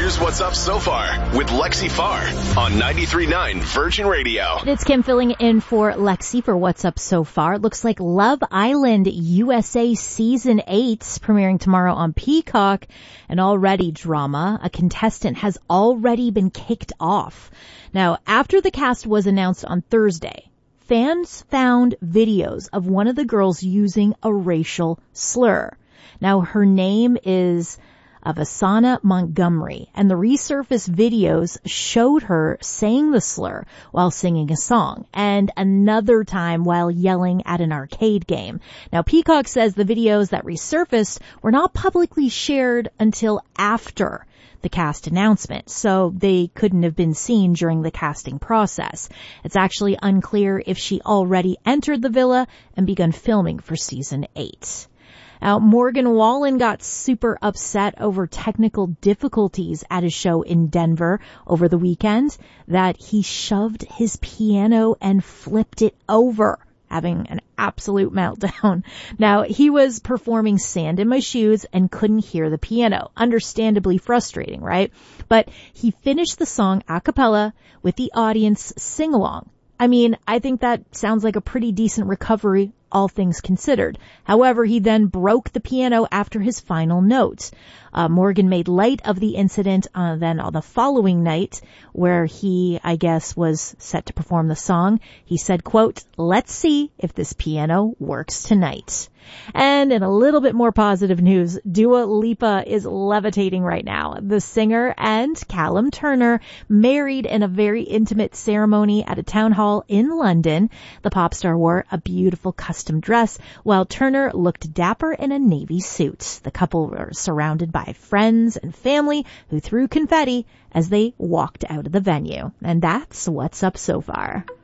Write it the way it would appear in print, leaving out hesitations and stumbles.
Here's what's up so far with Lexi Farr on 93.9 Virgin Radio. It's Kim filling in for Lexi for what's up so far. It looks like Love Island USA Season 8 premiering tomorrow on Peacock. And already drama. A contestant has already been kicked off. Now, after the cast was announced on Thursday, fans found videos of one of the girls using a racial slur. Now, her name is Avasana Montgomery, and the resurfaced videos showed her saying the slur while singing a song, and another time while yelling at an arcade game. Now, Peacock says the videos that resurfaced were not publicly shared until after the cast announcement, so they couldn't have been seen during the casting process. It's actually unclear if she already entered the villa and begun filming for season 8. Now, Morgan Wallen got super upset over technical difficulties at his show in Denver over the weekend, that he shoved his piano and flipped it over, having an absolute meltdown. Now, he was performing Sand in My Shoes and couldn't hear the piano. Understandably frustrating, right? But he finished the song a cappella with the audience sing-along. I mean, I think that sounds like a pretty decent recovery, all things considered. However, he then broke the piano after his final note. Morgan made light of the incident then on the following night, where he, I guess, was set to perform the song. He said, quote, "Let's see if this piano works tonight." And in a little bit more positive news, Dua Lipa is levitating right now. The singer and Callum Turner married in a very intimate ceremony at a town hall in London. The pop star wore a beautiful custom dress, while Turner looked dapper in a navy suit. The couple were surrounded by friends and family who threw confetti as they walked out of the venue. And that's what's up so far.